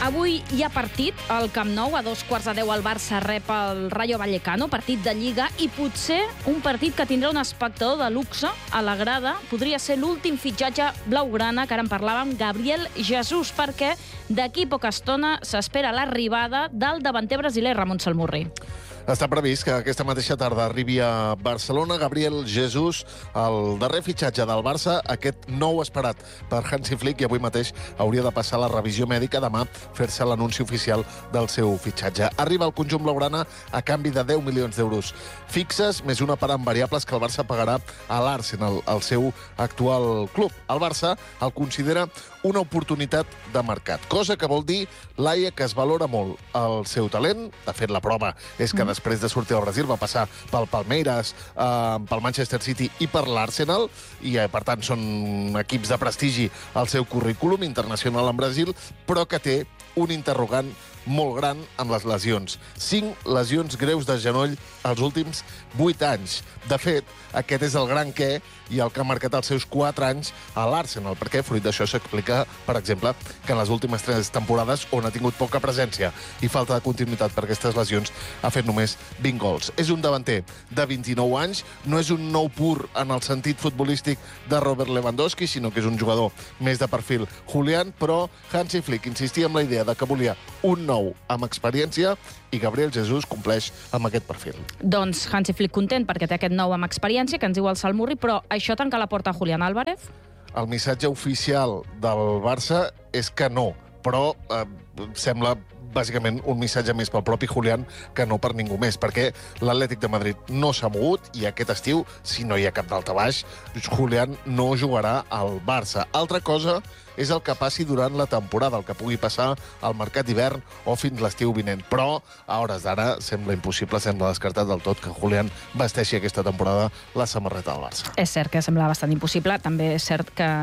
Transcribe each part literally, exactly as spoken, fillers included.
Avui hi ha partit al Camp Nou, a dos quarts de deu el Barça rep el Rayo Vallecano, partit de Lliga, i potser un partit que tindrà un espectador de luxe a la grada. Podria ser l'últim fitxatge blaugrana, que ara en parlàvem, Gabriel Jesús, perquè d'aquí poca estona s'espera l'arribada del davanter brasiler Ramon Salmurri. Està previst que aquesta mateixa tarda arribi a Barcelona Gabriel Jesús, el darrer fitxatge del Barça, aquest nou esperat per Hansi Flick, i avui mateix hauria de passar la revisió mèdica, demà fer-se l'anunci oficial del seu fitxatge. Arriba al conjunt blaugrana a canvi de deu milions d'euros fixes, més una part en variables que el Barça pagarà a l'Arsenal, el seu actual club. El Barça el considera una oportunitat de mercat, cosa que vol dir, Laia, que es valora molt el seu talent. De fet, la prova és que després de sortir al Brasil va passar pel Palmeiras, eh, pel Manchester City i per l'Arsenal, i eh, per tant són equips de prestigi al seu currículum internacional en Brasil, però que té un interrogant molt gran amb les lesions. Cinc lesions greus de genoll els últims vuit anys. De fet, aquest és el gran què i el que ha marcat els seus quatre anys a l'Arsenal, perquè fruit d'això s'explica, per exemple, que en les últimes tres temporades, on ha tingut poca presència i falta de continuïtat per aquestes lesions, ha fet només vint gols. És un davanter de vint-i-nou anys, no és un nou pur en el sentit futbolístic de Robert Lewandowski, sinó que és un jugador més de perfil Julián, però Hansi Flick insistia en la idea de que volia un nou amb experiència, i Gabriel Jesús compleix amb aquest perfil. Doncs Hansi Flick content perquè té aquest nou amb experiència, que ens diu el Salmurri, però això tanca la porta a Julián Álvarez? El missatge oficial del Barça és que no, però eh, sembla bàsicament un missatge més pel propi Julián que no per ningú més, perquè l'Atlètic de Madrid no s'ha mogut i aquest estiu, si no hi ha cap daltabaix, Julián no jugarà al Barça. Altra cosa és el que passi durant la temporada, el que pugui passar al mercat d'hivern o fins l'estiu vinent. Però, a hores d'ara, sembla impossible, sembla descartat del tot que Julián vesteixi aquesta temporada la samarreta del Barça. És cert que sembla bastant impossible. També és cert que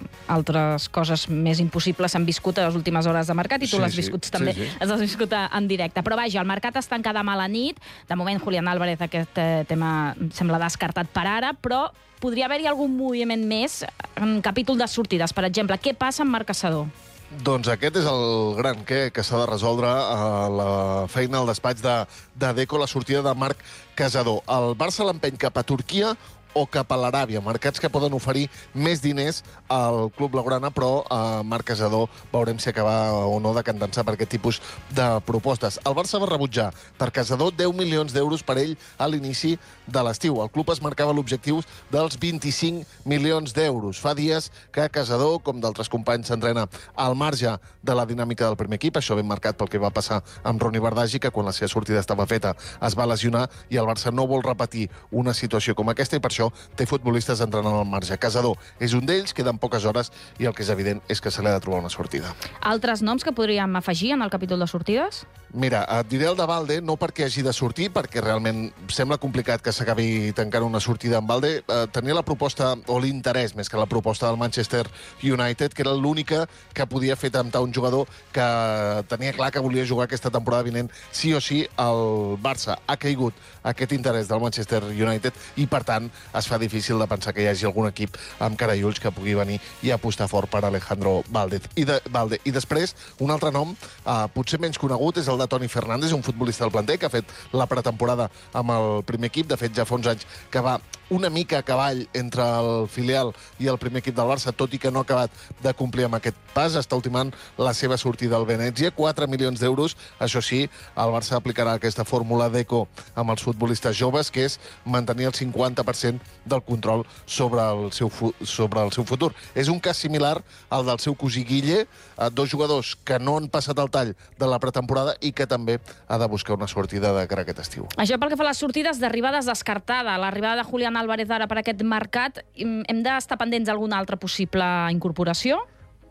altres coses més impossibles s'han viscut a les últimes hores de mercat i tu Sí, l'has sí, viscut sí, també, sí. les has viscut en directe. Però vaja, el mercat es tanca demà a la nit. De moment, Julián Álvarez, aquest eh, tema sembla descartat per ara, però podria haver-hi algun moviment més en capítol de sortides. Per exemple, què passa amb Marc Caçador? Doncs aquest és el gran què que s'ha de resoldre a la feina al despatx de, de Deco, la sortida de Marc Caçador. El Barça l'empeny cap a Turquia o cap a l'Aràbia, mercats que poden oferir més diners al club blaugrana, però eh, Marc Caçador veurem si acaba o no decantant-se per aquest tipus de propostes. El Barça va rebutjar per Caçador deu milions d'euros per ell a l'inici de l'estiu. El club es marcava l'objectiu dels vint-i-cinc milions d'euros. Fa dies que Caçador, com d'altres companys, s'entrena al marge de la dinàmica del primer equip, això ben marcat pel que va passar amb Ronny Bardghji, que quan la seva sortida estava feta es va lesionar, i el Barça no vol repetir una situació com aquesta, i per això té futbolistes entrenant al marge. Caçador és un d'ells, queden poques hores i el que és evident és que se li ha de trobar una sortida. Altres noms que podríem afegir en el capítol de sortides? Mira, et diré el de Valde, no perquè hagi de sortir, perquè realment sembla complicat que s'acabi tancant una sortida amb Valde. Eh, tenia la proposta, o l'interès més que la proposta del Manchester United, que era l'única que podia fer temptar un jugador que tenia clar que volia jugar aquesta temporada vinent sí o sí al Barça. Ha caigut aquest interès del Manchester United i, per tant, es fa difícil de pensar que hi hagi algun equip amb cara i ulls que pugui venir i apostar fort per Alejandro Valde. I, de, Valde. I després, un altre nom, eh, potser menys conegut, és el de Toni Fernández, un futbolista del planter que ha fet la pretemporada amb el primer equip. De fet, ja fa uns anys que va una mica a cavall entre el filial i el primer equip del Barça, tot i que no ha acabat de complir amb aquest pas. Està ultimant la seva sortida al Venezia, quatre milions d'euros. Això sí, el Barça aplicarà aquesta fórmula Deco amb els futbolistes joves, que és mantenir el cinquanta per cent del control sobre el seu, sobre el seu futur. És un cas similar al del seu cosí Guille, dos jugadors que no han passat el tall de la pretemporada i que també ha de buscar una sortida de cara a aquest estiu. Això pel que fa a les sortides d'arribades descartada. L'arribada de Julián Álvarez ara per aquest mercat, hem d'estar pendents d'alguna altra possible incorporació?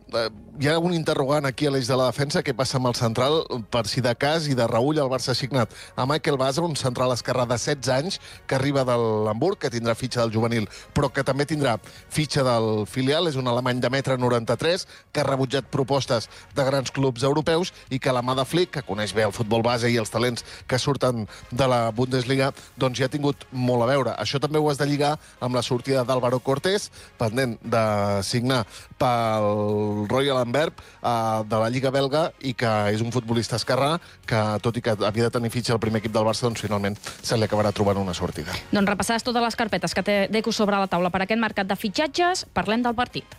Hi ha un interrogant aquí a l'eix de la defensa. Què passa amb el central? Per si de cas i de reull, el Barça ha signat a Michael Bassel, un central esquerrà de setze anys, que arriba de l'Hamburg, que tindrà fitxa del juvenil, però que també tindrà fitxa del filial. És un alemany de metre noranta-tres, que ha rebutjat propostes de grans clubs europeus i que a la mà de Flick, que coneix bé el futbol base i els talents que surten de la Bundesliga, doncs hi ha tingut molt a veure. Això també ho has de lligar amb la sortida d'Álvaro Cortés, pendent de signar pel del Royal Antwerp, uh, de la Lliga belga, i que és un futbolista esquerrà que, tot i que havia de tenir fitxa al primer equip del Barça, doncs finalment se li acabarà trobant una sortida. Doncs repassades totes les carpetes que té Deco sobre la taula per aquest mercat de fitxatges, parlem del partit.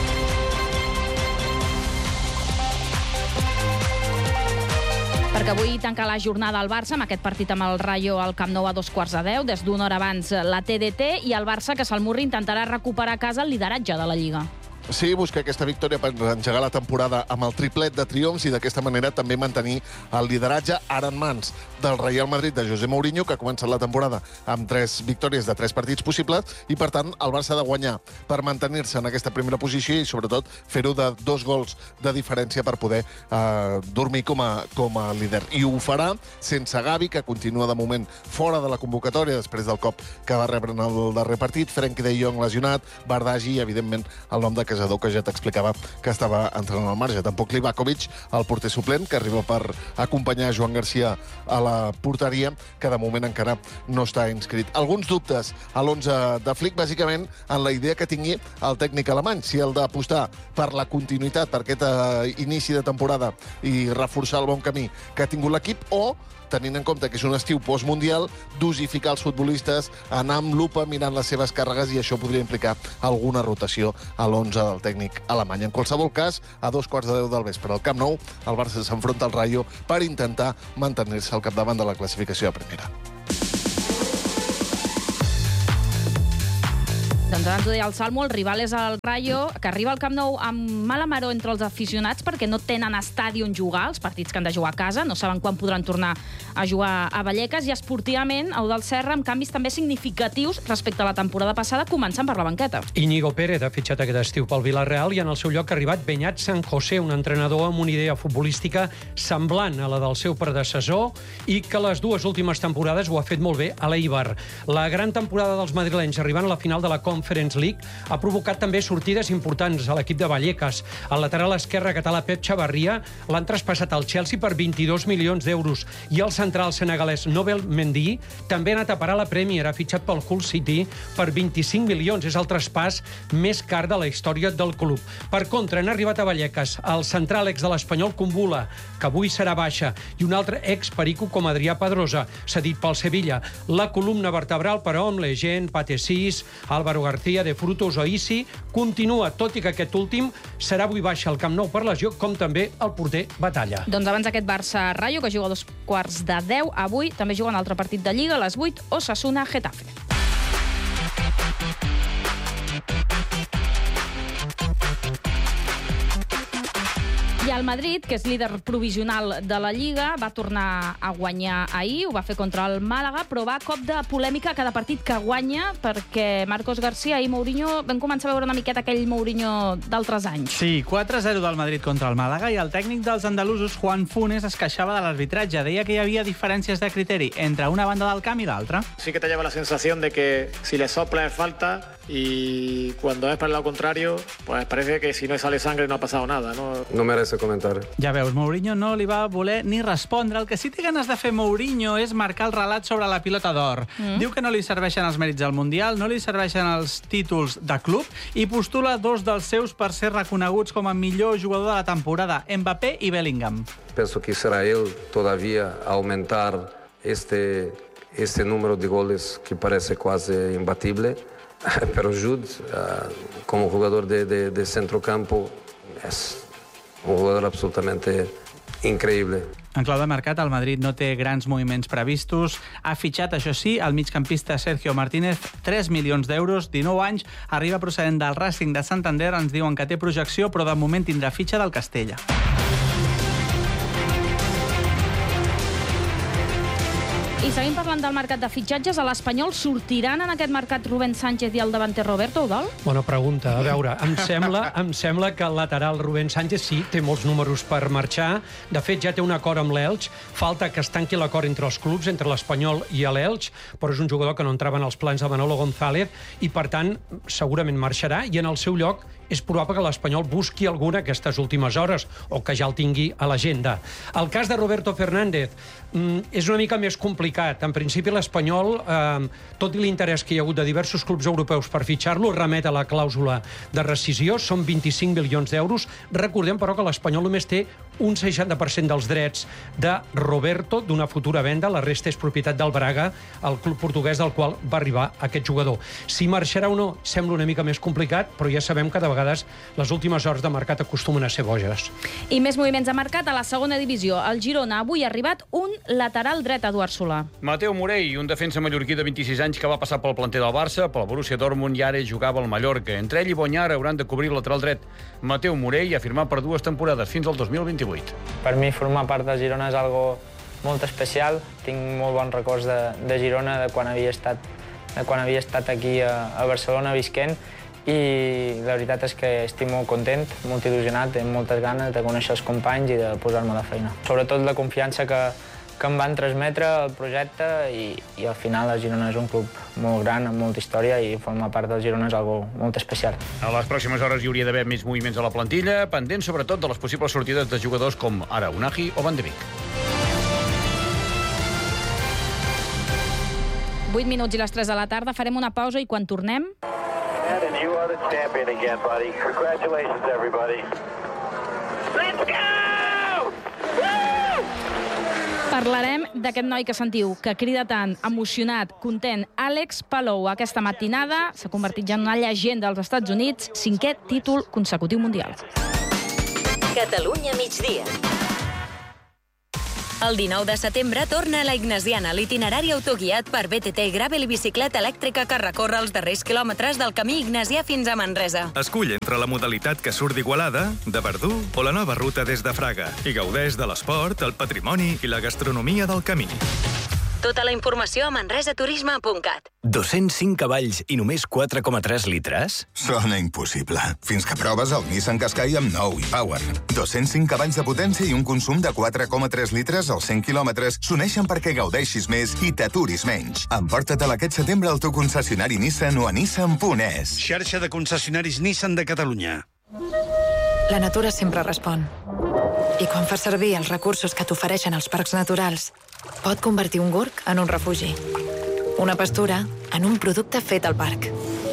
Perquè avui tanca la jornada al Barça amb aquest partit amb el Rayo al Camp Nou a dos quarts de deu. Des d'una hora abans la T D T i el Barça, que se'l Murri intentarà recuperar a casa el lideratge de la Lliga. Sí, busca aquesta victòria per engegar la temporada amb el triplet de triomfs i d'aquesta manera també mantenir el lideratge ara en mans del Real Madrid de José Mourinho, que ha començat la temporada amb tres victòries de tres partits possibles, i per tant el Barça ha de guanyar per mantenir-se en aquesta primera posició i sobretot fer-ho de dos gols de diferència per poder eh, dormir com a, com a líder. I ho farà sense Gavi, que continua de moment fora de la convocatòria després del cop que va rebre en el darrer partit, Frenkie de Jong lesionat, Bardagi i evidentment el nom de Casador, que ja t'explicava que estava entrant al marge. Tampoc Livakovic, el porter suplent, que arriba per acompanyar Joan Garcia a la porteria, que de moment encara no està inscrit. Alguns dubtes a l'onze de Flick, bàsicament en la idea que tingui el tècnic alemany, si el d'apostar per la continuïtat, per aquest eh, inici de temporada i reforçar el bon camí que ha tingut l'equip, o tenint en compte que és un estiu postmundial, dosificar els futbolistes, anar amb lupa mirant les seves càrregues, i això podria implicar alguna rotació a l'onze del tècnic alemany. En qualsevol cas, a dos quarts de deu del vespre al Camp Nou, el Barça s'enfronta al Rayo per intentar mantenir-se al capdavant de la classificació a primera. Doncs abans ho deia el Salmo, el rival és el Rayo, que arriba al Camp Nou amb mala maror entre els aficionats perquè no tenen estadi on jugar, els partits que han de jugar a casa, no saben quan podran tornar a jugar a Vallecas, i esportivament, el del Serra, amb canvis també significatius respecte a la temporada passada, començant per la banqueta. Íñigo Pérez ha fitxat aquest estiu pel Villarreal i en el seu lloc ha arribat Beñat San José, un entrenador amb una idea futbolística semblant a la del seu predecessor i que les dues últimes temporades ho ha fet molt bé a l'Eibar. La gran temporada dels madrilenys arribant a la final de la Conference League ha provocat també sortides importants a l'equip de Vallecas. El lateral esquerre català Pep Chavarria l'han traspassat al Chelsea per vint-i-dos milions d'euros i el central senegalès Nobel Mendy també ha anat a parar la Premier, ha fitxat pel Hull City per vint-i-cinc milions. És el traspàs més car de la història del club. Per contra, han arribat a Vallecas el central ex de l'Espanyol Kumbula, que avui serà baixa, i un altre ex-perico com Adrià Pedrosa, cedit pel Sevilla. La columna vertebral, però, amb Legend, Patesís, Álvaro García, De Frutos o Isi, continua, tot i que aquest últim serà avui baixa al Camp Nou per lesió, com també el porter Batalla. Doncs abans aquest Barça-Rayo, que juga a dos quarts de deu, avui també juga un altre partit de Lliga, a les vuit, Osasuna-Getafe. I el Madrid, que és líder provisional de la Lliga, va tornar a guanyar ahir, ho va fer contra el Màlaga, però va a cop de polèmica cada partit que guanya, perquè Marcos García i Mourinho vam començar a veure una miqueta aquell Mourinho d'altres anys. Sí, quatre a zero del Madrid contra el Màlaga, i el tècnic dels andalusos, Juan Funes, es queixava de l'arbitratge. Deia que hi havia diferències de criteri entre una banda del camp i l'altra. Sí que te lleva la sensación de que si le sopla es falta, y cuando es para el lado contrario, pues parece que si no sale sangre no ha pasado nada, ¿no? No merece comentar. Ja veus, Mourinho no li va voler ni respondre. El que sí té ganes de fer Mourinho és marcar el relat sobre la pilota d'or. Mm. Diu que no li serveixen els mèrits al Mundial, no li serveixen els títols de club, i postula dos dels seus per ser reconeguts com a millor jugador de la temporada, Mbappé i Bellingham. Penso que será él todavía aumentar este, este número de goles que parece quase imbatible. Pero Jude, uh, como jugador de, de, de centrocampo, es un jugador absolutamente increïble. En clau de mercat, el Madrid no té grans moviments previstos. Ha fitxat, això sí, el migcampista Sergio Martínez, tres milions d'euros, dinou anys, arriba procedent del Racing de Santander, ens diuen que té projecció, però de moment tindrà fitxa del Castella. I seguim parlant del mercat de fitxatges. A l'Espanyol sortiran en aquest mercat Rubén Sánchez i el davanter Roberto Eudal? Bona pregunta. A veure, em sembla, em sembla que el lateral Rubén Sánchez sí, té molts números per marxar. De fet, ja té un acord amb l'Elx. Falta que es tanqui l'acord entre els clubs, entre l'Espanyol i l'Elx, però és un jugador que no entrava en els plans de Manolo González i, per tant, segurament marxarà, i en el seu lloc és probable que l'Espanyol busqui alguna aquestes últimes hores o que ja el tingui a l'agenda. El cas de Roberto Fernández mm, és una mica més complicat. En principi, l'Espanyol, eh, tot i l'interès que hi ha hagut de diversos clubs europeus per fitxar-lo, remet a la clàusula de rescisió, són vint-i-cinc milions d'euros. Recordem, però, que l'Espanyol només té un seixanta per cent dels drets de Roberto d'una futura venda. La resta és propietat del Braga, el club portuguès del qual va arribar aquest jugador. Si marxarà o no sembla una mica més complicat, però ja sabem que de vegades les últimes hores de mercat acostumen a ser boges. I més moviments de mercat a la segona divisió. El Girona avui ha arribat un lateral dret, Eduard Solà. Mateu Morell, un defensa mallorquí de vint-i-sis anys que va passar pel planter del Barça, pel Borussia Dortmund i ara jugava al Mallorca. Entre ell i Bonyar hauran de cobrir el lateral dret. Mateu Morell ha firmat per dues temporades fins al dos mil vint-i-vuit. Per mi formar part de Girona és algo molt especial. Tinc molt bons records de, de Girona, de quan havia estat, de quan havia estat aquí a, a Barcelona visquent, i la veritat és que estic molt content, molt il·lusionat, amb moltes ganes de conèixer els companys i de posar-me a la feina. Sobretot la confiança que, que em van transmetre el projecte i, i al final el Girona és un club molt gran, amb molta història, i formar part del Girona és algo molt especial. A les pròximes hores hi hauria d'haver més moviments a la plantilla, pendents sobretot de les possibles sortides de jugadors com ara Unai o Van de Beek. vuit minuts i les tres de la tarda. Farem una pausa i quan tornem... And you are the champion again, buddy. Congratulations, everybody. Let's go! Woo! Parlarem d'aquest noi que sentiu, que crida tant, emocionat, content. Àlex Palou, aquesta matinada, s'ha convertit ja en una llegenda als Estats Units, cinquè títol consecutiu mundial. Catalunya migdia. El dinou de setembre torna a la Ignasiana, l'itinerari autoguiat per B T T, gravel i bicicleta elèctrica que recorre els darrers quilòmetres del camí ignasià fins a Manresa. Escull entre la modalitat que surt d'Igualada, de Verdú o la nova ruta des de Fraga i gaudeix de l'esport, el patrimoni i la gastronomia del camí. Tota la informació a manresaturisme punt cat. dos-cents cinc cavalls i només quatre coma tres litres? Sona impossible. Fins que proves el Nissan Qashqai amb nou i Power. dos-cents cinc cavalls de potència i un consum de quatre coma tres litres als cent quilòmetres s'uneixen perquè gaudeixis més i t'aturis menys. Emporta-te'l aquest setembre al teu concessionari Nissan o a nissan punt es. Xarxa de concessionaris Nissan de Catalunya. La natura sempre respon. I quan fas servir els recursos que t'ofereixen els parcs naturals, pot convertir un gorg en un refugi. Una pastura en un producte fet al parc.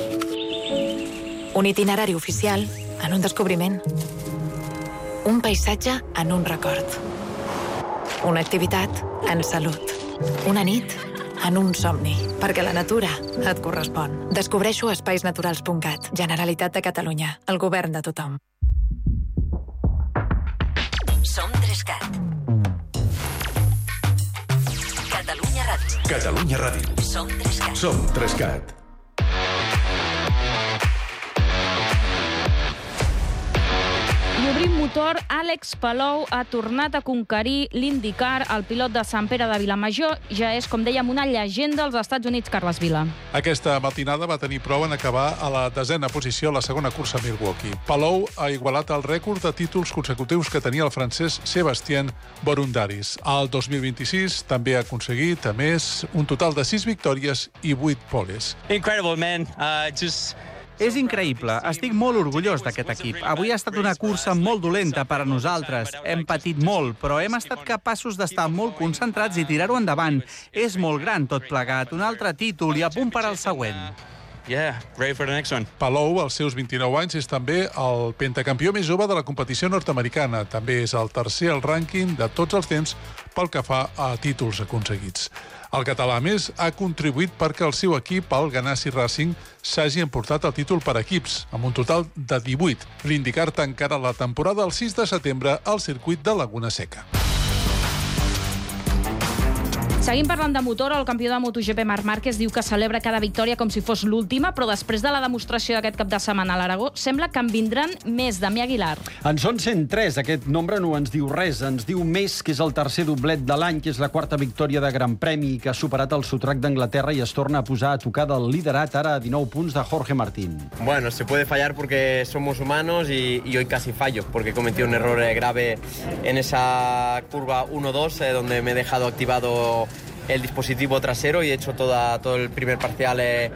Un itinerari oficial en un descobriment. Un paisatge en un record. Una activitat en salut. Una nit en un somni. Perquè la natura et correspon. Descobreixo a espais naturals punt cat. Generalitat de Catalunya. El govern de tothom. Som Trescat. Catalunya Ràdio. Catalunya Ràdio. Som Trescat. Som Trescat. I obrim motor, Àlex Palou ha tornat a conquerir l'IndyCar. El pilot de Sant Pere de Vilamajor ja és, com dèiem, una llegenda als Estats Units, Carles Vila. Aquesta matinada va tenir prou en acabar a la desena posició a la segona cursa a Milwaukee. Palou ha igualat el rècord de títols consecutius que tenia el francès Sébastien Borundaris. El dos mil vint-i-sis també ha aconseguit, a més, un total de sis victòries i vuit poles. Incredible, man. Uh, just... És increïble. Estic molt orgullós d'aquest equip. Avui ha estat una cursa molt dolenta per a nosaltres. Hem patit molt, però hem estat capaços d'estar molt concentrats i tirar-ho endavant. És molt gran tot plegat. Un altre títol i a punt per al següent. Yeah, ready for the next one. Palou, als seus vint-i-nou anys, és també el pentacampió més jove de la competició nord-americana. També és el tercer al rànquing de tots els temps pel que fa a títols aconseguits. El català, a més, ha contribuït perquè el seu equip, el Ganassi Racing, s'hagi emportat el títol per equips, amb un total de divuit. L'IndyCar tancarà la temporada el sis de setembre al circuit de Laguna Seca. Seguim parlant de motor. El campió de MotoGP, Marc Márquez, diu que celebra cada victòria com si fos l'última, però després de la demostració d'aquest cap de setmana a l'Aragó, sembla que en vindran més. Damià Aguilar. En són cent tres. Aquest nombre no ens diu res. Ens diu més, que és el tercer doblet de l'any, que és la quarta victòria de Gran Premi, que ha superat el sotrac d'Anglaterra i es torna a posar a tocar del liderat, ara a dinou punts de Jorge Martín. Bueno, se puede fallar porque somos humanos y, y hoy casi fallo, porque he cometido un error grave en esa curva uno dos, eh, donde me he dejado activado el dispositivo trasero y he hecho toda, todo el primer parcial eh,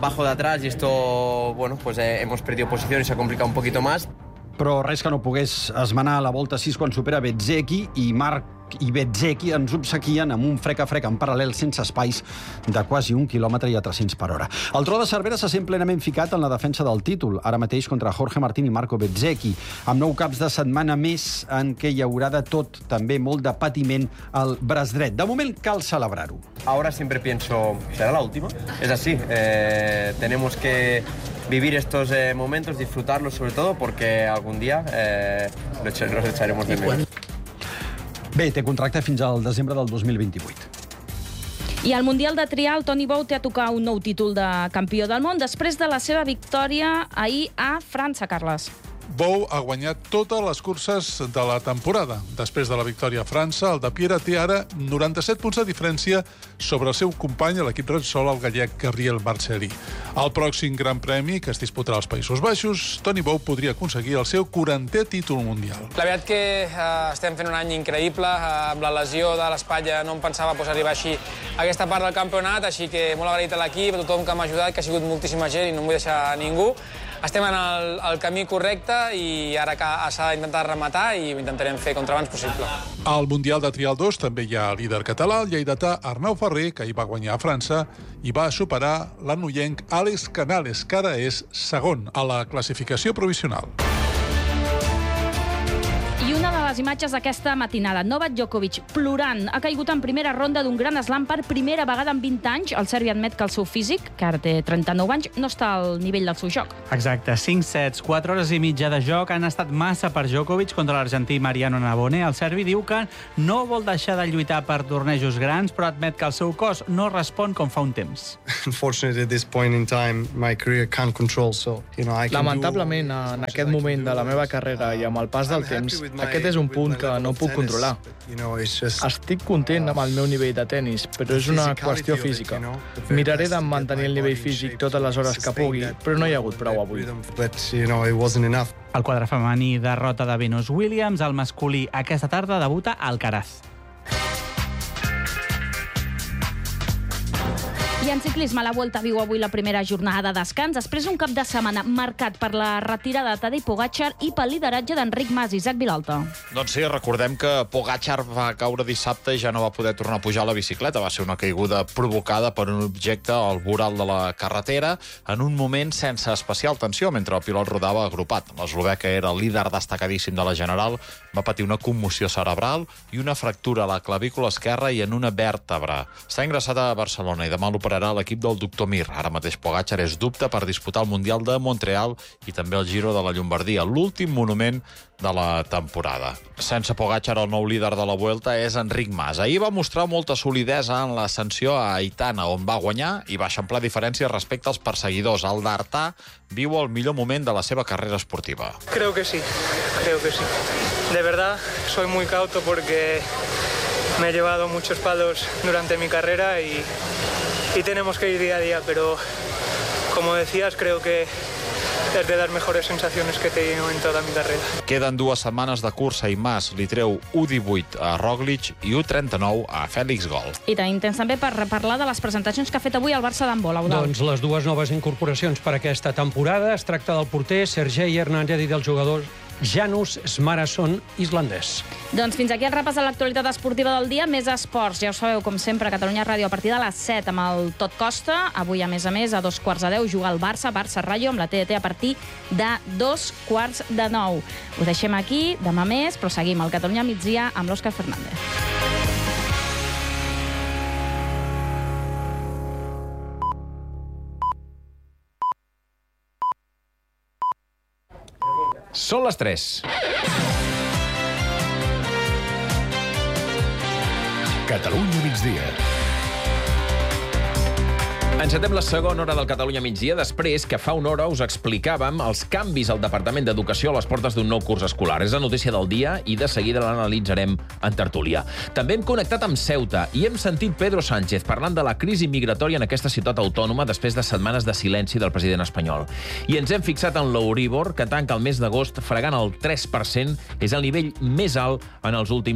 bajo de atrás y esto, bueno, pues eh, hemos perdido posición y se ha complicado un poquito más. Però res que no pogués esmenar a la volta sis quan supera Bezzecchi i Marc i Bezzecchi ens obsequien amb un frec a frec en paral·lel sense espais de quasi un quilòmetre i a tres-cents per hora. El tro de Cervera se sent plenament ficat en la defensa del títol, ara mateix contra Jorge Martín i Marco Bezzecchi, amb nou caps de setmana més en què hi haurà de tot, també molt de patiment al braç dret. De moment cal celebrar-ho. Ahora siempre pienso, ¿será la última? Es así, eh, tenemos que vivir estos eh, momentos, disfrutarlos sobre todo, porque algún día eh, los echaremos de menos. Bé, té contracte fins al desembre del dos mil vint-i-vuit. I al Mundial de Trial, Toni Bou té a tocar un nou títol de campió del món després de la seva victòria ahir a França, Carles. Bou ha guanyat totes les curses de la temporada. Després de la victòria a França, el de Piera té ara noranta-set punts de diferència sobre el seu company a l'equip Repsol, el gallec Gabriel Marcelí. Al pròxim Gran Premi, que es disputarà als Països Baixos, Toni Bou podria aconseguir el seu quarantè títol mundial. La veritat que eh, estem fent un any increïble. Eh, amb la lesió de l'espatlla no em pensava pues, arribar així a aquesta part del campionat, així que molt agraït a l'equip, a tothom que m'ha ajudat, que ha sigut moltíssima gent i no em vull deixar a ningú. Estem en el, el camí correcte i ara s'ha d'intentar rematar i ho intentarem fer com abans possible. Al Mundial de Trial dos també hi ha líder català, el lleidatà Arnau Ferrer, que hi va guanyar a França i va superar l'anoienc Àlex Canales, que ara és segon a la classificació provisional. I una de les imatges d'aquesta matinada, Novak Djokovic plorant, ha caigut en primera ronda d'un gran slam per primera vegada en vint anys. El serbi admet que el seu físic, que ara té trenta-nou anys, no està al nivell del seu joc. Exacte, cinc sets, quatre hores i mitja de joc han estat massa per Djokovic contra l'argentí Mariano Navone. El serbi diu que no vol deixar de lluitar per tornejos grans, però admet que el seu cos no respon com fa un temps. Lamentablement, en aquest moment de la meva carrera i amb el pas del temps, aquest és un punt que no puc controlar. Estic content amb el meu nivell de tennis, però és una qüestió física. Miraré de mantenir el nivell físic totes les hores que pugui, però no hi ha hagut prou avui. El quadre femení derrota de Venus Williams, el masculí aquesta tarda debuta Alcaraz. I en ciclisme, la Vuelta viu avui la primera jornada de descans, després un cap de setmana marcat per la retirada de Tadej Pogačar i pel lideratge d'Enric Mas i Isaac Vilalta. Doncs sí, recordem que Pogačar va caure dissabte i ja no va poder tornar a pujar a la bicicleta. Va ser una caiguda provocada per un objecte al voral de la carretera en un moment sense especial tensió mentre el pilot rodava agrupat. L'eslovè, que era el líder destacadíssim de la general, va patir una commoció cerebral i una fractura a la clavícula esquerra i en una vèrtebra. Està ingressat a Barcelona i demà l'operarà a l'equip del doctor Mir. Ara mateix Pogačar és dubte per disputar el Mundial de Montreal i també el Giro de la Llombardia, l'últim monument de la temporada. Sense Pogačar, el nou líder de la Vuelta és Enric Mas. Ahir va mostrar molta solidesa en l'ascensió a Aitana, on va guanyar i va eixamplar diferències respecte als perseguidors. El d'Artà viu el millor moment de la seva carrera esportiva. Creo que sí, creo que sí. De verdad, soy muy cauto porque me he llevado muchos palos durante mi carrera y y tenemos que ir día a día, pero como decías, creo que es de las mejores sensaciones que he tenido en toda mi carrera. Queden dues setmanes de cursa i Mas li treu u divuit a Roglic i u trenta-nou a Fèlix Gol. I tenim temps també per parlar de les presentacions que ha fet avui el Barça d'handbol. Doncs les dues noves incorporacions per aquesta temporada. Es tracta del porter Sergei Hernández i del jugador Janus Smarason, islandès. Doncs fins aquí el repàs de l'actualitat esportiva del dia. Més esports, ja ho sabeu, com sempre, a Catalunya Ràdio a partir de les set amb el Tot Costa. Avui, a més a més, a dos quarts de deu juga el Barça, Barça Rayo, amb la T D T a partir de dos quarts de nou. Ho deixem aquí, demà més, però seguim al Catalunya Migdia amb l'Òscar Fernández. Són les tres. Catalunya migdia. Encetem la segona hora del Catalunya migdia després que fa una hora us explicàvem els canvis al Departament d'Educació a les portes d'un nou curs escolar. És la notícia del dia i de seguida l'analitzarem en tertúlia. També hem connectat amb Ceuta i hem sentit Pedro Sánchez parlant de la crisi migratòria en aquesta ciutat autònoma després de setmanes de silenci del president espanyol. I ens hem fixat en l'Euríbor, que tanca el mes d'agost fregant el tres per cent. És el nivell més alt en els últims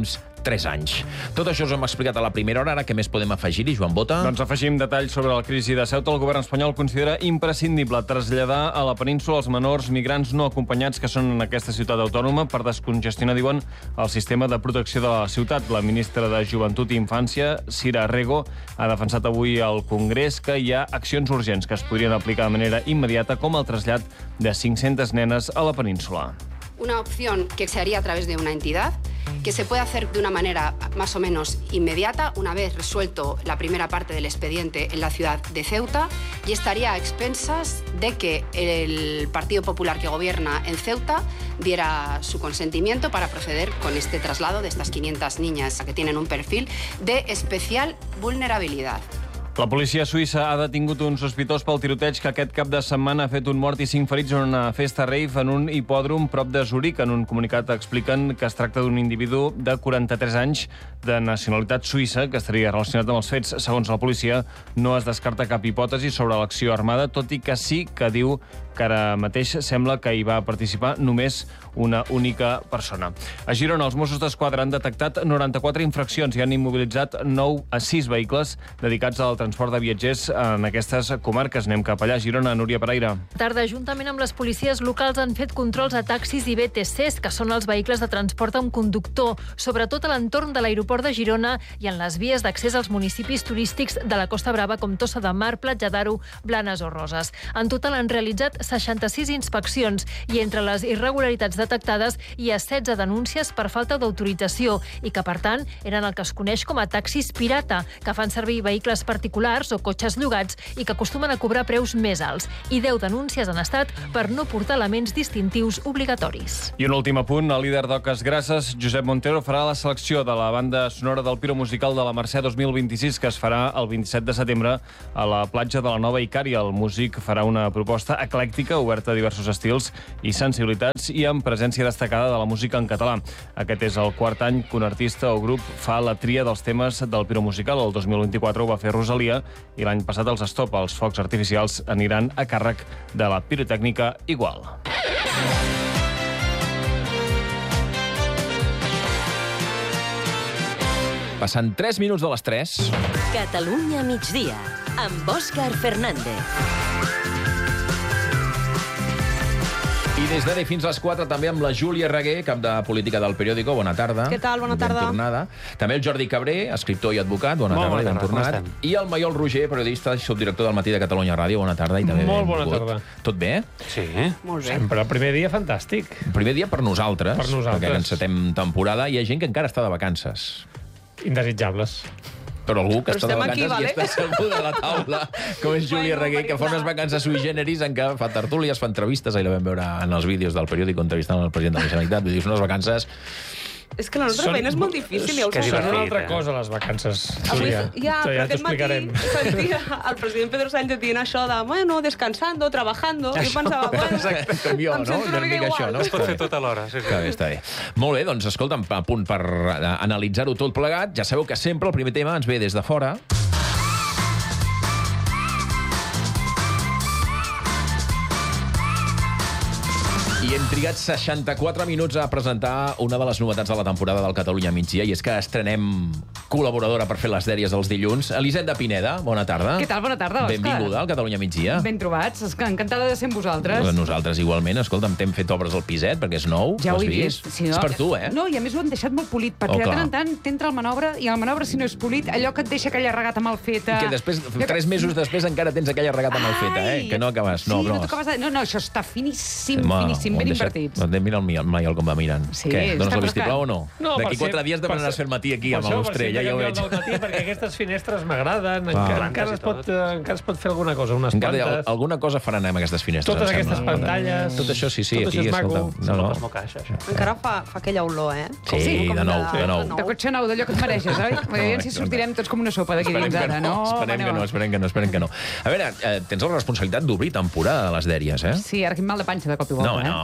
tres anys. Tot això us hem explicat a la primera hora. Ara què més podem afegir-hi, Joan Bota? Doncs afegim detalls sobre la crisi de Ceuta. El govern espanyol considera imprescindible traslladar a la península els menors migrants no acompanyats que són en aquesta ciutat autònoma per descongestionar, diuen, el sistema de protecció de la ciutat. La ministra de Joventut i Infància, Sira Rego, ha defensat avui al Congrés que hi ha accions urgents que es podrien aplicar de manera immediata, com el trasllat de cinc-centes nenes a la península. Una opción que se haría a través de una entidad, que se puede hacer de una manera más o menos inmediata, una vez resuelto la primera parte del expediente en la ciudad de Ceuta, y estaría a expensas de que el Partido Popular que gobierna en Ceuta diera su consentimiento para proceder con este traslado de estas quinientas niñas que tienen un perfil de especial vulnerabilidad. La policia suïssa ha detingut un sospitós pel tiroteig que aquest cap de setmana ha fet un mort i cinc ferits en una festa rave en un hipòdrom prop de Zuric. En un comunicat expliquen que es tracta d'un individu de quaranta-tres anys de nacionalitat suïssa que estaria relacionat amb els fets. Segons la policia, no es descarta cap hipòtesi sobre l'acció armada, tot i que sí que diu que ara mateix sembla que hi va participar només una única persona. A Girona, els Mossos d'Esquadra han detectat noranta-quatre infraccions i han immobilitzat nou a sis vehicles dedicats al transport de viatgers en aquestes comarques. Anem cap allà, Girona, Núria Pereira. Tarda, juntament amb les policies locals, han fet controls a taxis i B T Cs, que són els vehicles de transport amb conductor, sobretot a l'entorn de l'aeroport de Girona i en les vies d'accés als municipis turístics de la Costa Brava, com Tossa de Mar, Platja d'Aro, Blanes o Roses. En total han realitzat seixanta-sis inspeccions i entre les irregularitats detectades hi ha setze denúncies per falta d'autorització i que, per tant, eren el que es coneix com a taxis pirata, que fan servir vehicles particulars o cotxes llogats i que acostumen a cobrar preus més alts. I deu denúncies han estat per no portar elements distintius obligatoris. I un últim apunt, el líder d'Oques Grasses, Josep Montero, farà la selecció de la banda sonora del Piro Musical de la Mercè dos mil vint-i-sis, que es farà el vint-i-set de setembre a la platja de la Nova Icària. El músic farà una proposta eclèctica oberta a diversos estils i sensibilitats i amb presència destacada de la música en català. Aquest és el quart any que un artista o grup fa la tria dels temes del Piro Musical. El dos mil vint-i-quatre ho va fer Rosalia i l'any passat els Stop. Els focs artificials aniran a càrrec de la pirotècnica Igual. Passant tres minuts de les tres. Catalunya migdia, amb Òscar Fernández. I des d'ara fins a les quatre també amb la Júlia Reguer, cap de política del periòdico. Bona tarda. Què tal? Bona tarda. Ben tornada. També el Jordi Cabré, escriptor i advocat. Bona Molt tarda, bona ben tarda. tornat. I el Maiol Roger, periodista i subdirector del Matí de Catalunya Ràdio. Bona tarda i també Molt bona benvingut. tarda. Tot bé? Sí. Molt bé. Sempre el primer dia fantàstic. El primer dia per nosaltres, Per nosaltres. perquè encetem temporada. Hi ha gent que encara està de vacances. Indesitjables. Però algú que Però està de estem vacances aquí, vale? i està segur de la taula, com és Júlia Bueno, Reguer, que fa unes vacances sui generis en què fa tertúlies, fa entrevistes, ahir la vam veure en els vídeos del periòdic entrevistant el president de la Generalitat. Vull dir, són unes vacances... És que la nostra Són- feina és molt difícil, ja ho Que sabeu. divertit, una altra cosa, les vacances, Avui, Júlia. ja, Això però ja aquest matí t'explicarem. sentia el president Pedro Sánchez dient això de, bueno, descansando, trabajando, i pensava, bueno, Exacte, com jo, em no? sento una Una mica mica això, igual. no? Es pot fer tot alhora. Sí, Està bé, està bé. Molt bé, doncs escolta'm, a punt per eh, analitzar-ho tot plegat. Ja sabeu que sempre el primer tema ens ve des de fora. I hem trigat seixanta-quatre minuts a presentar una de les novetats de la temporada del Catalunya Migdia, i és que estrenem col·laboradora per fer les dèries dels dilluns. Elisenda Pineda, bona tarda. Què tal? Bona tarda, Òscar. Benvinguda al Catalunya Migdia. Ben trobats. És que encantada de ser amb vosaltres. Doncs nosaltres igualment. Escolta'm, t'hem fet obres al piset, perquè és nou. Ja ho has he vist. Si no, És per tu, eh? No, i a més ho han deixat molt polit, perquè Oh, de clar. tant en tant t'entra el manobre, i el manobre, si no és polit, allò que et deixa aquella regata mal feta... Que després, tres mesos després, encara tens aquella regata mal feta, eh? Que no acabes. Sí, No, no, no. t'acabes de... no, no, això està finíssim, Home, finíssim, ho han ben deixat- invertits. Doncs mira el Maiol, Maiol com va mirant. Sí, Què? Dones està el vistiplau o no? No, D'aquí per quatre ser- dies per demanaràs ser- fer el matí aquí per amb això, per l'Austrell, ser ja ho canviar veig. el del matí, perquè aquestes finestres m'agraden. Ah. Encara, encara, es pot, eh, encara es pot fer alguna cosa, unes Encara hi ha- plantes. alguna cosa faran amb aquestes finestres, Totes em aquestes sembla. pantalles. Tot això, sí, sí, Tot aquí, això és maco. escolta. No, no. Encara fa, fa aquella olor, eh? Sí, Com de nou, de nou. De cotxe nou, d'allò que et mereixes, oi? Veiem si sortirem tots com una sopa d'aquí dins Esperem que ara, no, no? esperem que no, esperem que no, esperem que no. A veure, eh, tens la responsabilitat d'obrir temporada de les dèries, eh? Sí, ara quin mal de panxa de cop i volta, No, eh? no,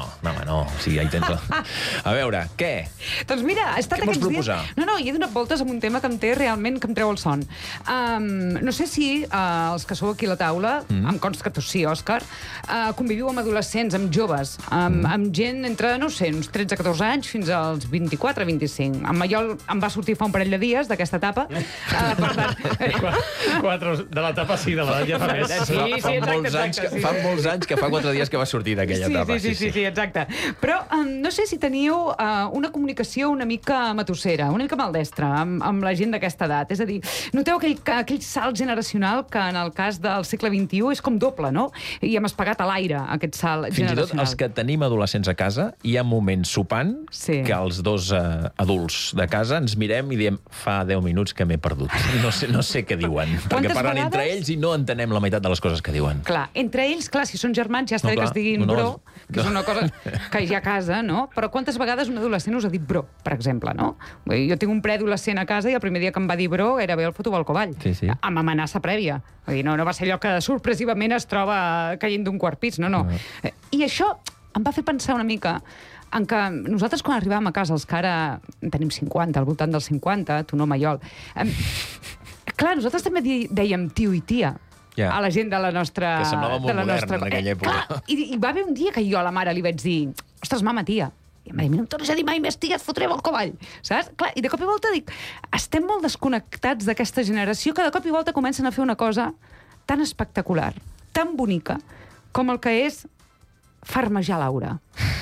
no, home, no. O sigui, ja hi tens... A veure, què? Doncs mira, ha estat Què vols aquests proposar? dies... No, no, hi he donat voltes amb un tema que em té realment, que em treu el son. Um, no sé si uh, els que sou aquí a la taula, mm. em consta que tu sí, Òscar, uh, conviviu amb adolescents, amb joves, amb, mm. amb gent entre, no sé, uns tretze a catorze anys fins als vint-i-quatre a vint-i-cinc. En Maiol em va sortir fa un parell de dies d'aquesta etapa. Uh, per tant... Quatre de l'etapa sí, de l'edat ja fa més. Sí, sí, fa, exacte, molts anys, exacte, que, sí. fa molts anys que fa quatre dies que va sortir d'aquella sí, etapa. Sí, sí, sí, sí, exacte. Però um, no sé si teniu uh, una comunicació una mica matossera, una mica maldestra amb, amb la gent d'aquesta edat. És a dir, noteu aquell, aquell salt generacional que en el cas del segle vint-i-u és com doble, no? I hem espagat a l'aire, aquest salt Fins generacional. i tot els que tenim adolescents a casa, hi ha moments sopant sí. que els dos uh, adults de casa ens mirem i diem fa deu minuts que m'he perdut. No sé, no sé què diuen, perquè parlen vegades... entre ells i no entenem la meitat de les coses que diuen. Clar, entre ells, clar, si són germans ja està No, bé que clar. es diguin No, no, bro, que és no. una cosa que hi ha a casa, no? Però quantes vegades un adolescent us ha dit bro, per exemple, no? Vull dir, jo tinc un preadolescent a casa i el primer dia que em va dir bro era bé el foto al covall, sí, sí. amb amenaça prèvia. Vull dir, no, no va ser allò que sorpresivament es troba caient d'un quart pis, no, no. no. I això em va fer pensar una mica en què nosaltres quan arribàvem a casa, els que ara en tenim cinquanta, al voltant dels cinquanta, tu no, Maiol, eh, clar, nosaltres també dèiem tio i tia, Ja. a la gent de la nostra... Que semblava molt de la modern nostra... en aquella Eh, època. clar, i, I va haver un dia que jo a la mare li vaig dir ostres, mama, tia. I em va dir, no em tornis a dir mai més tia, et fotrem el covall. Saps? Clar, i de cop i volta dic, estem molt desconnectats d'aquesta generació que de cop i volta comencen a fer una cosa tan espectacular, tan bonica, com el que és farmejar Laura.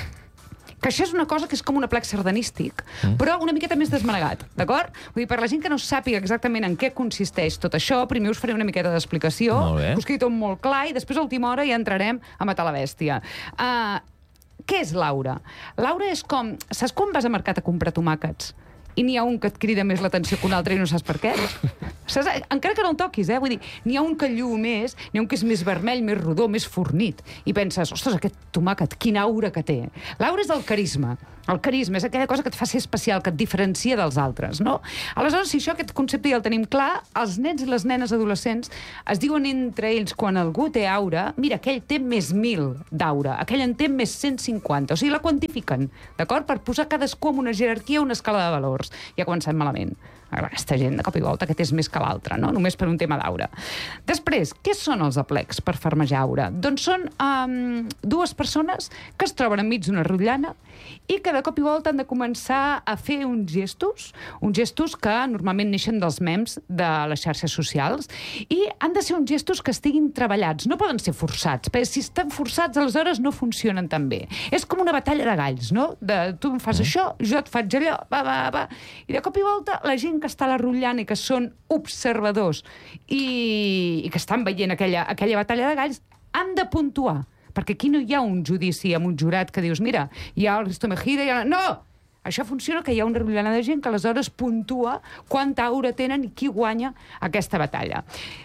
Que això és una cosa que és com un aplec sardanístic, mm. però una miqueta més desmanegat, d'acord? Vull dir, per la gent que no sàpiga exactament en què consisteix tot això, primer us faré una miqueta d'explicació, us quedi tot molt clar, i després a última hora ja entrarem a matar la bèstia. Uh, què és Laura? Laura és com... Saps quan vas a mercat a comprar tomàquets i n'hi ha un que et crida més l'atenció que un altre i no saps per què? Saps? Encara que no el toquis, eh? Vull dir, n'hi ha un que lluu més, n'hi ha un que és més vermell, més rodó, més fornit. I penses, ostres, aquest tomàquet, quina aura que té. L'aura és el carisma. El carisma és aquella cosa que et fa ser especial, que et diferencia dels altres, no? Aleshores, si això, aquest concepte ja el tenim clar, els nens i les nenes adolescents es diuen entre ells, quan algú té aura, mira, aquell té més mil d'aura, aquell en té més cent cinquanta, o sigui, la quantifiquen, d'acord? Per posar cadascú en una jerarquia, una escala de valors. Ja comencem malament. Aquesta gent, de cop i volta, aquest és més que l'altre, no? Només per un tema d'aura. Després, què són els aplecs per farmejar aura? Doncs són um, dues persones que es troben enmig d'una rotllana i que de cop i volta han de començar a fer uns gestos, uns gestos que normalment neixen dels memes de les xarxes socials, i han de ser uns gestos que estiguin treballats, no poden ser forçats, perquè si estan forçats, aleshores no funcionen tan bé. És com una batalla de galls, no? De, tu em fas això, jo et faig allò, va, va, va. I de cop i volta, la gent que està a la rotllana i que són observadors i, i que estan veient aquella, aquella batalla de galls, han de puntuar. Perquè aquí no hi ha un judici amb un jurat que dius, mira, hi ha el Risto Mejida i ha... No! Això funciona que hi ha una rotllana de gent que aleshores puntua quanta aura tenen i qui guanya aquesta batalla.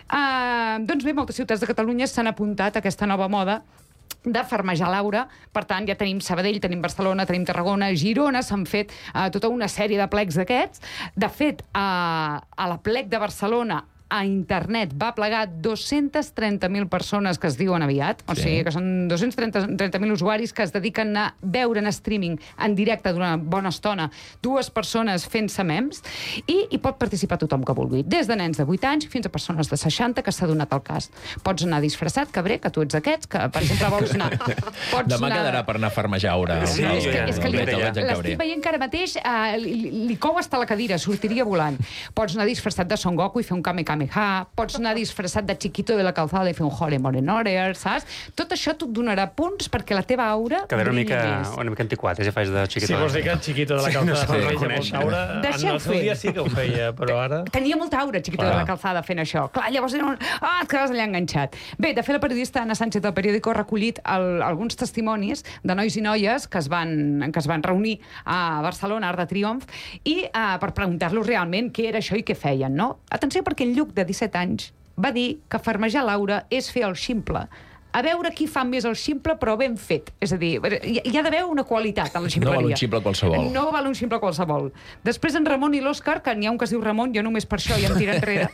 Uh, doncs bé, moltes ciutats de Catalunya s'han apuntat a aquesta nova moda de farmejar l'aura. Per tant, ja tenim Sabadell, tenim Barcelona, tenim Tarragona, Girona, s'han fet uh, tota una sèrie de plecs d'aquests. De fet, uh, a la plec de Barcelona, a internet va plegar dos-centes trenta mil persones que es diuen aviat, o sí. sigui que són dos-cents trenta mil usuaris que es dediquen a veure en streaming en directe durant una bona estona, dues persones fent-se memes, i hi pot participar tothom que vulgui, des de nens de vuit anys fins a persones de seixanta que s'ha donat el cas. Pots anar disfressat, cabrer, que tu ets aquests, que per exemple vols anar... Pots Demà anar... quedarà per anar a farmejar aura. Sí, el, és que, és que el, li, el, el, el l'estic veient que ara mateix uh, li, li cou hasta la cadira, sortiria volant. Pots anar disfressat de Son Goku i fer un kame kame ha, pots anar disfressat de Chiquito de la Calzada i fer un Hore Morenorer, saps? Tot això t'ho donarà punts perquè la teva aura... Quedarà una mica, una mica antiquat, ja faig de Chiquito. Sí, vols dir que el Chiquito de la Calzada sí, no fa molta aura. En el seu dia sí que ho feia, però ara... Tenia molta aura, Chiquito ah. de la Calzada, fent això. Clar, llavors era un... Ah, et quedaves allà enganxat. Bé, de fet, la periodista Anna Sánchez del periòdico ha recollit el, alguns testimonis de nois i noies que es van, que es van reunir a Barcelona, Arc de Triomf, i uh, per preguntar-los realment què era això i què feien, no? Atenció, perquè en Lluc, de disset anys, va dir que farmejar l'aura és fer el ximple a veure qui fa més el ximple, però ben fet. És a dir, hi, hi ha d'haver una qualitat en la ximpleria. No val un ximple qualsevol. No val un ximple qualsevol. Després en Ramon i l'Òscar, que n'hi ha un que es diu Ramon, jo només per això ja em tira enrere.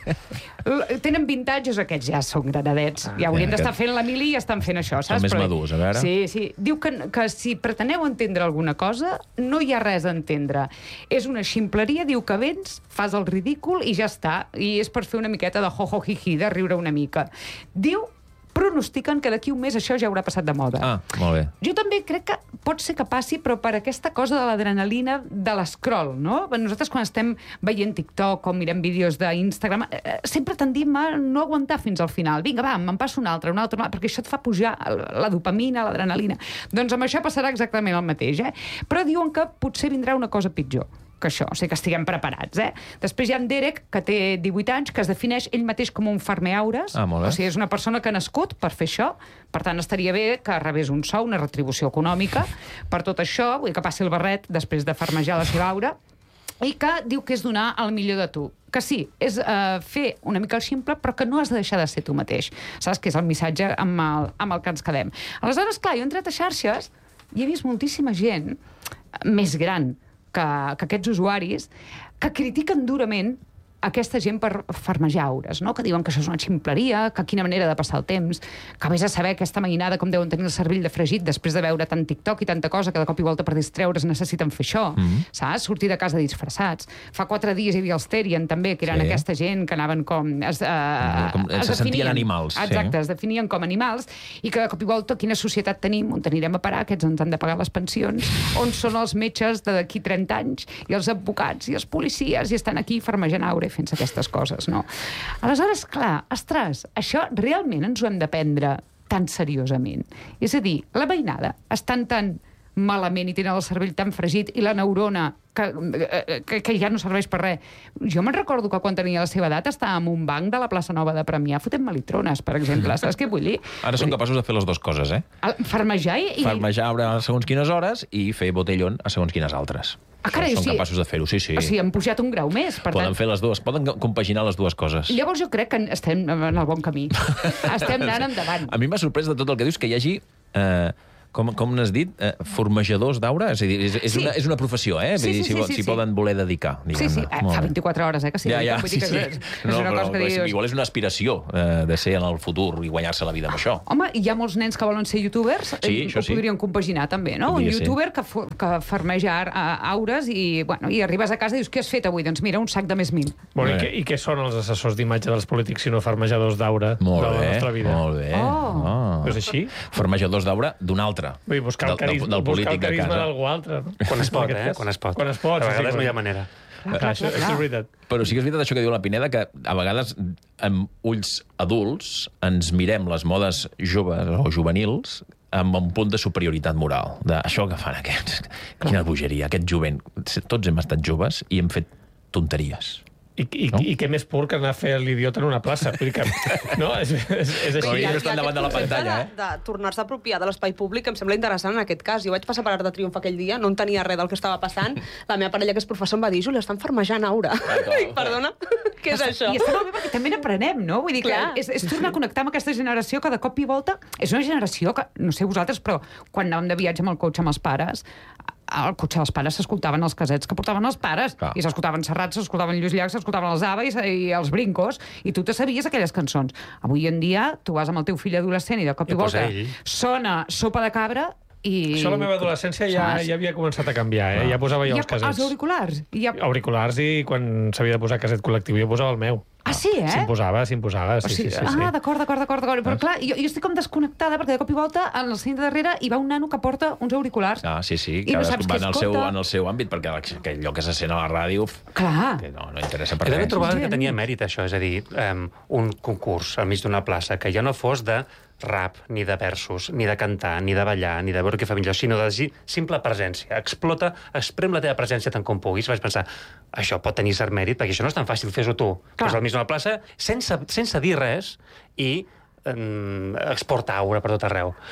Tenen vint anys, aquests ja són granadets. Ah, ja haurien d'estar fent la mili i estan fent això, saps? Són més madurs, a veure. Sí, sí. Diu que, que si preteneu entendre alguna cosa, no hi ha res a entendre. És una ximpleria, diu que vens, fas el ridícul i ja està. I és per fer una miqueta de ho-ho-hi-hi, de riure una mica. Diu pronostiquen que d'aquí un mes això ja haurà passat de moda. Ah, molt bé. Jo també crec que pot ser que passi, però per aquesta cosa de l'adrenalina de l'escroll, no? Nosaltres quan estem veient TikTok o mirem vídeos d'Instagram, eh, sempre tendim a no aguantar fins al final. Vinga, va, me'n passo un altre, un altre, un altre, perquè això et fa pujar la dopamina, l'adrenalina. Doncs amb això passarà exactament el mateix, eh? Però diuen que potser vindrà una cosa pitjor que això, o sigui que estiguem preparats, eh? Després hi ha en Derek, que té divuit anys, que es defineix ell mateix com un farmeaures. Ah, molt bé. O sigui, és una persona que ha nascut per fer això, per tant estaria bé que rebés un sou, una retribució econòmica per tot això, vull dir que passi el barret després de farmejar la seva aura, i que diu que és donar el millor de tu. Que sí, és uh, fer una mica el ximple, però que no has de deixar de ser tu mateix. Saps? Que és el missatge amb el, amb el que ens quedem. Aleshores, clar, jo he entrat a xarxes i he vist moltíssima gent més gran que, que aquests usuaris que critiquen durament aquesta gent per farmejar aures, no? Que diuen que això és una ximpleria, que quina manera de passar el temps, que vés a saber aquesta mainada com deuen tenir el cervell de fregit després de veure tant TikTok i tanta cosa que de cop i volta per distreure's necessiten fer això, mm-hmm. saps? Sortir de casa disfressats. Fa quatre dies hi havia els Therian també, que eren sí. aquesta gent que anaven com... Es, uh, com es se sentien animals. Exacte, sí. es definien com animals i que de cop i volta quina societat tenim, on anirem a parar, aquests ens han de pagar les pensions, on són els metges de d'aquí trenta anys i els advocats i els policies i estan aquí farmejant aure fent aquestes coses, no? Aleshores, clar, ostres, això realment ens ho hem de prendre tan seriosament. És a dir, la veïnada estan tan malament i tenen el cervell tan fregit i la neurona que, que, que ja no serveix per res. Jo me'n recordo que quan tenia la seva edat estava en un banc de la plaça Nova de Premià fotent malitrones, per exemple. Saps què vull dir? Ara són capaços de fer les dues coses, eh? Farmejar i... Farmejar a segons quines hores i fer botellón a segons quines altres. Ah, carai, són sí. capaços de fer-ho, sí, sí. O sigui, han pujat un grau més, per poden tant... fer les dues, poden compaginar les dues coses. Llavors jo crec que estem en el bon camí. Estem anant endavant. A mi m'ha sorprès de tot el que dius que hi hagi... Eh, com, com n'has dit? Eh, formejadors d'aura? És a dir, és, és, sí. una, és una professió, eh? Sí, sí, si, sí, sí, si sí. poden voler dedicar, diguem-ne. Sí, sí, eh, fa vint-i-quatre hores, eh, que sí. Ja, ja, sí, sí. És, és no, una però, cosa que dius... Igual és una aspiració eh, de ser en el futur i guanyar-se la vida amb això. Home, hi ha molts nens que volen ser youtubers, sí, eh, ho sí. podrien compaginar també, no? Podria un youtuber que, que farmeja aures i, bueno, i arribes a casa i dius, què has fet avui? Doncs mira, un sac de més mil. Bueno, i, què, I què són els assessors d'imatge dels polítics si no farmejadors d'aura de la nostra vida? Molt bé, oh. oh. És així? Farmejadors d'aura d'un altre. Vull dir, buscar el carisma, del, del polític buscar el carisma d'algú altre. No? Quan es pot, eh? Quan es pot. Quan es pot. A vegades sí, no hi ha manera. Clar, clar, això, clar. això és veritat. Però sí que és veritat això que diu la Pineda, que a vegades amb ulls adults ens mirem les modes joves o juvenils amb un punt de superioritat moral. De això que fan aquests. Quina bogeria, aquest jovent. Tots hem estat joves i hem fet tonteries. I, i, no? I què més pur que anar a fer l'idiota en una plaça? Vull dir que, no? És, és, és així. No estan davant de la pantalla, eh? De, de tornar-se a apropiar de l'espai públic em sembla interessant en aquest cas. Jo vaig passar per Arc de Triomf aquell dia, no entenia res del que estava passant. La meva parella, que és professor, em va dir, Júlia, estan farmejant aura. Dic, perdona, què és això? I està molt bé perquè també n'aprenem, no? Vull dir que és, és tornar a connectar amb aquesta generació que de cop i volta... És una generació que, no sé vosaltres, però quan anàvem de viatge amb el cotxe amb els pares, al cotxe dels pares s'escoltaven els casets que portaven els pares, ah. i s'escoltaven Serrat, s'escoltaven Lluís Llach, s'escoltaven els Ava i, i els Brincos, i tu te sabies aquelles cançons. Avui en dia, tu vas amb el teu fill adolescent i de cop i, i volta sona Sopa de Cabra i... Això a la meva adolescència ja, ja havia començat a canviar, eh? Ah. Ja posava jo els casets. Els auriculars. Ja... Auriculars, i quan s'havia de posar caset col·lectiu jo posava el meu. Ah, sí, eh? S'imposava, s'imposava, sí, o sigui, sí, sí, sí. Ah, d'acord, d'acord, d'acord, d'acord. Però clar, jo, jo estic com desconnectada perquè de cop i volta en el centre darrere hi va un nano que porta uns auriculars. Ah, sí, sí, que no va en el, seu, en el seu àmbit, perquè allò que se sent a la ràdio... Clar. Que no, no interessa per res. Jo trobava sí, que tenia mèrit, això, és a dir, um, un concurs al mig d'una plaça, que ja no fos de rap, ni de versos, ni de cantar, ni de ballar, ni de veure què fa millor, sinó de simple presència. Explota, exprem la teva presència tant com puguis. Vaig pensar, això pot tenir cert mèrit, perquè això no és tan fàcil, fes-ho tu. Fes-ho al mig d'una plaça, sense, sense dir res, i um, exportar aura per tot arreu.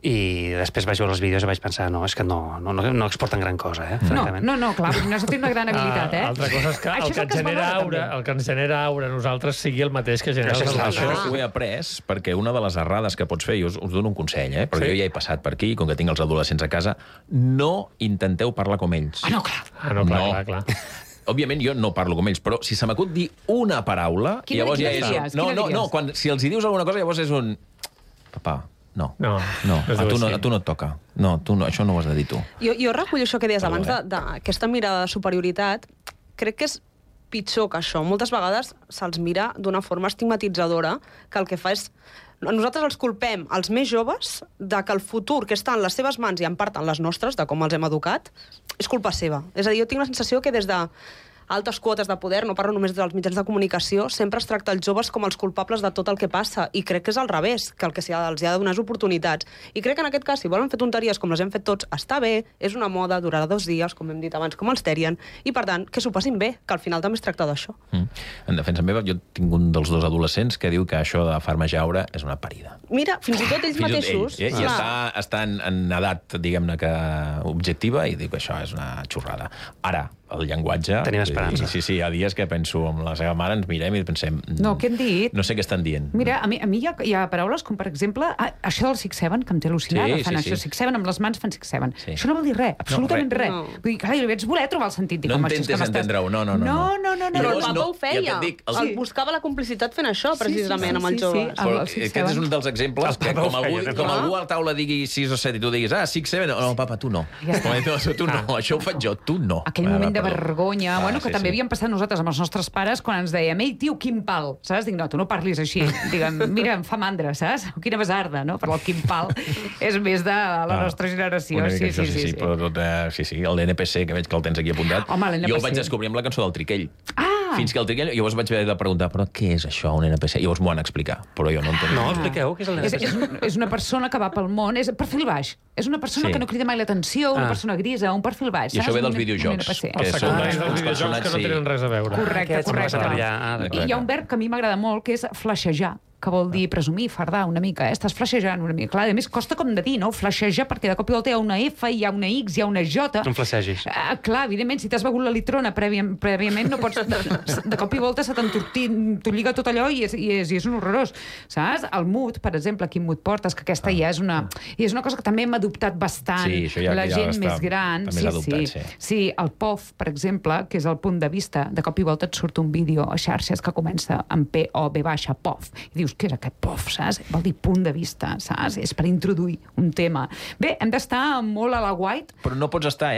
I després vaig veure els vídeos i vaig pensar, no, és que no, no, no exporten gran cosa, eh, No, francament. no, no, clar, no has de tenir una gran habilitat, eh? Ah, altra cosa és que Això el és que, el et que es genera valora, aura, també. el que ens genera aura a nosaltres sigui el mateix que genera Això, els això altres. ho he après perquè una de les errades que pots fer, i us, us dono un consell, eh? perquè Sí. jo ja he passat per aquí, com que tinc els adolescents a casa, no intenteu parlar com ells. Ah, no, clar. Ah, no, clar, clar, clar. Òbviament jo no parlo com ells, però si se m'acut dir una paraula, Quina- llavors quina ja és... diries? No, Quina no, no, diries? quan, si els hi dius alguna cosa, llavors és un... Papà, no. No, no, es a diu tu no, així. a tu no et toca. No, tu no, això no ho has de dir tu. Jo, jo recullo això que deies Perdó, abans eh? de- d'aquesta mirada de superioritat. Crec que és pitjor que això. Moltes vegades se'ls mira d'una forma estigmatitzadora, que el que fa és... Nosaltres els culpem, els més joves, de que el futur que està en les seves mans i en part en les nostres, de com els hem educat, és culpa seva. És a dir, jo tinc la sensació que des de altes quotes de poder, no parlo només dels mitjans de comunicació, sempre es tracta els joves com els culpables de tot el que passa, i crec que és al revés, que el que s'hi ha- els hi ha de donar és oportunitats. I crec que en aquest cas, si volen fer tonteries com les hem fet tots, està bé, és una moda, durarà dos dies, com hem dit abans, com els Terrien, i per tant, que s'ho passin bé, que al final també es tracta d'això. Mm. En defensa meva, jo tinc un dels dos adolescents que diu que això de farmejar aura és una parida. Mira, fins i tot ells Fins i tot mateixos... ell, eh? I clar. està, està en, en edat, diguem-ne, que objectiva, i diu que això és una xorrada. Ara, el llenguatge... Tenim esperança. Sí, sí, hi ha dies que penso amb la seva mare, ens mirem i pensem... No, què han dit? No sé què estan dient. Mira, a mi, a mi hi, ha, hi ha paraules com, per exemple, ah, això del six seven, que em té al·lucinada. Sí, fan sí, això, sí. six seven, amb les mans fan six seven. Sí. Això no vol dir res, absolutament No, res. res. No. Vull dir, clar, jo vaig voler trobar el sentit. Dic, No home, això és que intentes m'estàs- entendre-ho, no, no, no. No, no, no. no. Però llavors el Papa no- ho ja feia. et dic, els- El buscava la complicitat fent això, precisament, amb els sí, sí. joves. Però el six aquest és seven. un dels exemples que El com Papa ho algú, feia, com clar. algú a la taula digui sis o set i tu diguis, ah, six seven, no, papa, tu no. Ja està. Com, no, tu no, això ho faig jo, tu no. Aquell Va, moment va, de perdó. vergonya, Ah, bueno, que sí, també sí. havíem passat nosaltres amb els nostres pares quan ens dèiem, ei, tio, quin pal, saps? Dic, no, tu no parlis així. Digue'm, mira, em fa mandra, saps? Quina besarda, no? Però el quin pal és més de la Ah, nostra generació. Una mica Sí, això, sí, sí. sí. Però tot, eh, sí, sí, l'N P C, que veig que el tens aquí apuntat. Home, l'N P C. Jo el vaig descobrir amb la cançó del Triquell. Ah! Fins que el Triquell... Llavors vaig haver de preguntar, però què és això, un N P C? Llavors m'ho van explicar, però jo no entenc. No, expliqueu què és el És, N P C. és, és una persona que va pel món, és perfil baix. És una persona Sí. que no crida mai l'atenció, una Ah. persona grisa, un perfil baix. I això saps? ve dels Un- videojocs, un N P C. que Els són secundaris uns dels videojocs que personatges, no sí. tenen res a veure. Correcte, Aquests correcte. passen per allà. Ah, I hi ha un verb que a mi m'agrada molt, que és flashejar, que vol dir presumir, fardar una mica, eh? Estàs flashejant una mica. Clar, a més, costa com de dir, no? Flashejar, perquè de cop i volta hi ha una F, hi ha una X, hi ha una J. No em flashegis. Ah, clar, evidentment, si t'has begut la litrona prèviament, prèviament no pots... De, de cop i volta se t'entorliga tot allò i és, i, és, i és un horrorós, saps? El mood, per exemple, quin mood portes, que aquesta ja és una, i és una cosa que també hem adoptat bastant. Sí, això ja- la ja gent està- més gran. està més adoptat, sí. sí. Sí, el P O F, per exemple, que és el punt de vista, de cop i volta et surt un vídeo a xarxes que comença amb P O V baixa, P O F, i dius, què és aquest P O F, saps? Vol dir punt de vista, saps? És per introduir un tema. Bé, hem d'estar molt a la guait. Però no pots estar,